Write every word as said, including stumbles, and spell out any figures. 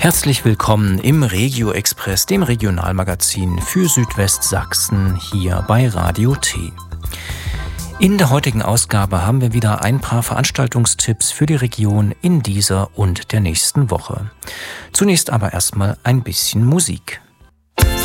Herzlich willkommen im Regio Express, dem Regionalmagazin für Südwestsachsen hier bei Radio T. In der heutigen Ausgabe haben wir wieder ein paar Veranstaltungstipps für die Region in dieser und der nächsten Woche. Zunächst aber erstmal ein bisschen Musik.